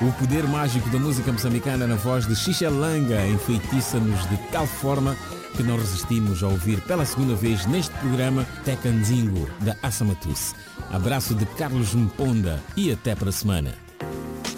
O poder mágico da música moçambicana na voz de Xixelanga enfeitiça-nos de tal forma que não resistimos a ouvir pela segunda vez neste programa Tecanzingo da Assamatus. Abraço de Carlos Mponda e até para a semana.